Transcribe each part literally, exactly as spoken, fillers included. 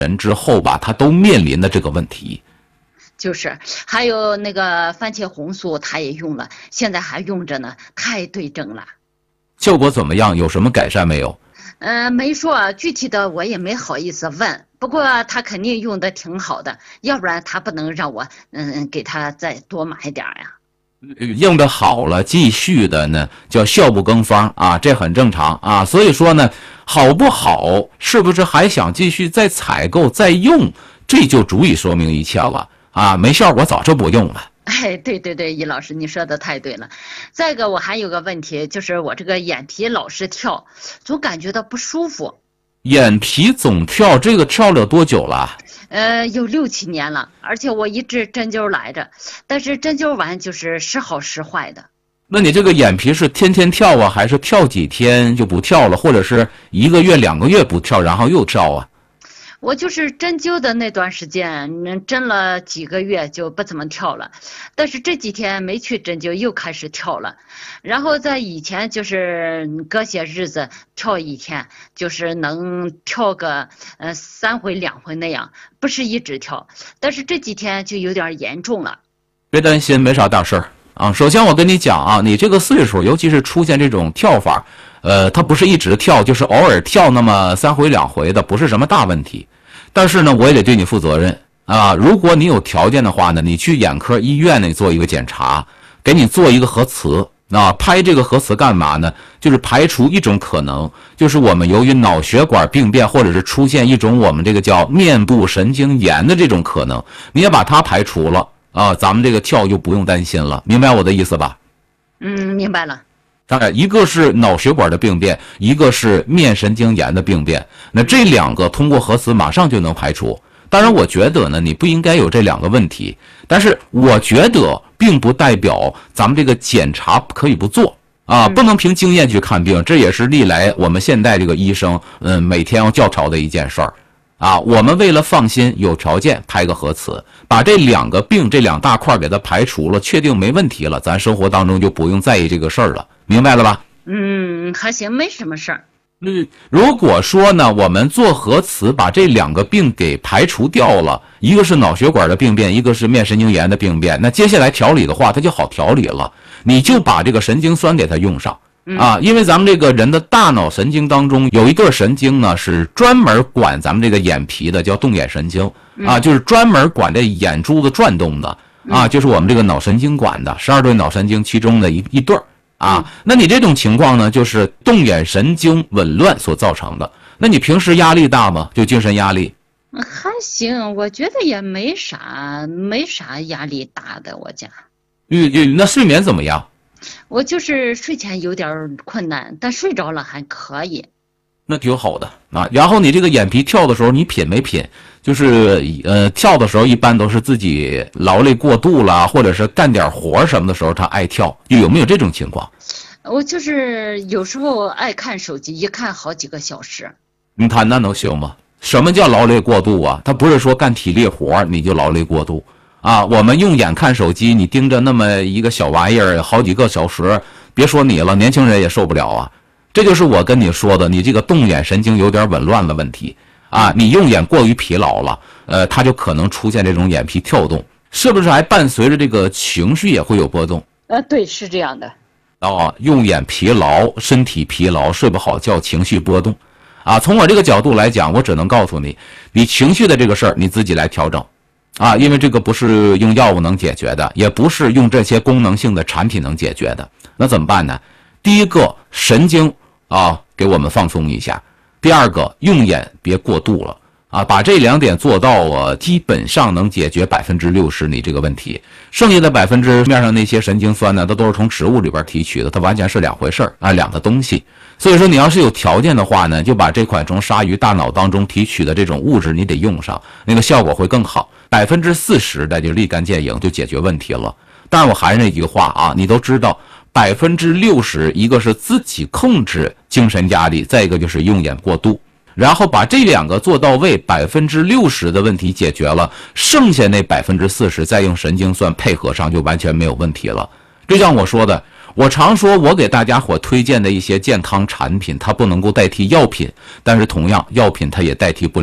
人之后吧，他都面临的这个问题。 就是还有那个番茄红素，他也用了，现在还用着呢，太对症了。 效果怎么样？有什么改善没有？ 嗯、呃，没说具体的，我也没好意思问。不过他肯定用的挺好的，要不然他不能让我嗯给他再多买点呀。 用的好了，继续的呢叫效不更方啊，这很正常啊。所以说呢，好不好，是不是还想继续再采购再用，这就足以说明一切了啊。没效果早就不用了。 哎，对对对，易老师，你说的太对了。再一个，我还有个问题，就是我这个眼皮老是跳，总感觉到不舒服。 眼皮总跳，这个跳了多久了？ 呃，有六七年了，而且我一直针灸来着，但是针灸完就是时好时坏的。 那你这个眼皮是天天跳啊，还是跳几天就不跳了，或者是一个月两个月不跳，然后又跳啊？ 我就是针灸的那段时间，针了几个月就不怎么跳了，但是这几天没去针灸又开始跳了，然后在以前就是隔些日子跳一天，就是能跳个呃三回两回那样，不是一直跳，但是这几天就有点严重了。 别担心，没啥大事儿啊。首先我跟你讲啊，你这个岁数，尤其是出现这种跳法，呃，它不是一直跳，就是偶尔跳那么三回两回的，不是什么大问题。但是呢，我也得对你负责任啊！如果你有条件的话呢，你去眼科医院呢做一个检查，给你做一个核磁啊。拍这个核磁干嘛呢？就是排除一种可能，就是我们由于脑血管病变，或者是出现一种我们这个叫面部神经炎的这种可能，你也把它排除了啊，咱们这个跳就不用担心了，明白我的意思吧？ 嗯，明白了。 当然，一个是脑血管的病变，一个是面神经炎的病变。那这两个通过核磁马上就能排除。当然，我觉得呢，你不应该有这两个问题。但是，我觉得并不代表咱们这个检查可以不做啊，不能凭经验去看病。这也是历来我们现代这个医生，嗯，每天要教朝的一件事儿啊。我们为了放心，有条件拍个核磁，把这两个病这两大块给它排除了，确定没问题了，咱生活当中就不用在意这个事儿了。明白了吧？ 嗯，还行，没什么事儿。 嗯，如果说呢，我们做核磁把这两个病给排除掉了，一个是脑血管的病变，一个是面神经炎的病变，那接下来调理的话，它就好调理了。你就把这个神经酸给它用上啊，因为咱们这个人的大脑神经当中有一对神经呢，是专门管咱们这个眼皮的，叫动眼神经啊，就是专门管这眼珠子转动的啊，就是我们这个脑神经管的，十二对脑神经其中的一一对儿。啊，那你这种情况呢，就是动眼神经紊乱所造成的。那你平时压力大吗？就精神压力？ 还行，我觉得也没啥，没啥压力大的。我家， 嗯嗯，那睡眠怎么样？ 我就是睡前有点困难，但睡着了还可以。 那挺好的啊。然后你这个眼皮跳的时候，你品没品？就是呃，跳的时候一般都是自己劳累过度了，或者是干点活什么的时候，他爱跳，有没有这种情况？ 我就是有时候爱看手机，一看好几个小时。 你看那能行吗？什么叫劳累过度啊？他不是说干体力活你就劳累过度啊。我们用眼看手机，你盯着那么一个小玩意儿好几个小时，别说你了，年轻人也受不了啊。这就是我跟你说的，你这个动眼神经有点紊乱的问题。啊，你用眼过于疲劳了，呃，它就可能出现这种眼皮跳动，是不是还伴随着这个情绪也会有波动？ 呃，对，是这样的。 哦，用眼疲劳，身体疲劳，睡不好觉，情绪波动，啊，从我这个角度来讲，我只能告诉你，你情绪的这个事儿你自己来调整，啊，因为这个不是用药物能解决的，也不是用这些功能性的产品能解决的，那怎么办呢？第一个，神经啊，给我们放松一下。第二个，用眼别过度了啊，把这两点做到啊，基本上能解决百分之六十你这个问题。剩下的百分之面上那些神经酸呢，它都是从植物里边提取的，它完全是两回事儿啊，两个东西。所以说，你要是有条件的话呢，就把这款从鲨鱼大脑当中提取的这种物质你得用上，那个效果会更好。百分之四十的就立竿见影，就解决问题了。但是我还是那句话啊，你都知道。百分之六十，一个是自己控制精神压力，再一个就是用眼过度，然后把这两个做到位，百分之六十的问题解决了，剩下那百分之四十再用神经酸配合上，就完全没有问题了。就像我说的，我常说我给大家伙推荐的一些健康产品，它不能够代替药品，但是同样药品它也代替不了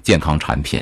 健康产品。